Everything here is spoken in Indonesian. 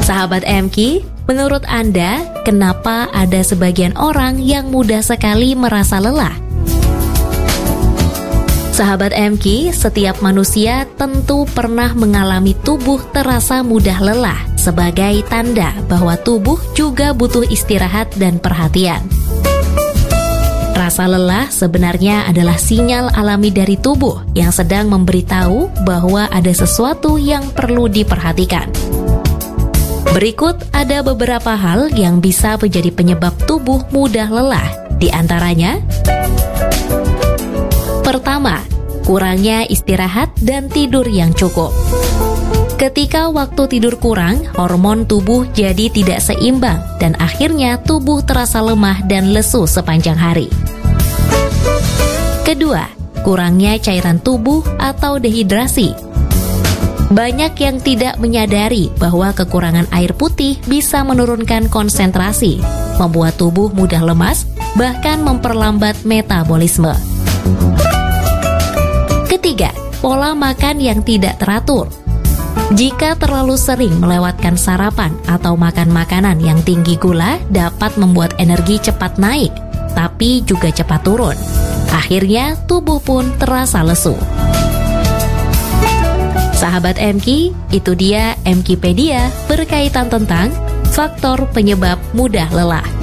Sahabat MQ, menurut Anda, kenapa ada sebagian orang yang mudah sekali merasa lelah? Sahabat MQ, setiap manusia tentu pernah mengalami tubuh terasa mudah lelah sebagai tanda bahwa tubuh juga butuh istirahat dan perhatian. Rasa lelah sebenarnya adalah sinyal alami dari tubuh yang sedang memberitahu bahwa ada sesuatu yang perlu diperhatikan. Berikut ada beberapa hal yang bisa menjadi penyebab tubuh mudah lelah. Di antaranya, pertama, kurangnya istirahat dan tidur yang cukup. Ketika waktu tidur kurang, hormon tubuh jadi tidak seimbang dan akhirnya tubuh terasa lemah dan lesu sepanjang hari. Kedua, kurangnya cairan tubuh atau dehidrasi. Banyak yang tidak menyadari bahwa kekurangan air putih bisa menurunkan konsentrasi, membuat tubuh mudah lemas, bahkan memperlambat metabolisme. Ketiga, pola makan yang tidak teratur. Jika terlalu sering melewatkan sarapan atau makan makanan yang tinggi gula dapat membuat energi cepat naik, tapi juga cepat turun. Akhirnya tubuh pun terasa lesu. Sahabat MQ, itu dia MQpedia berkaitan tentang faktor penyebab mudah lelah.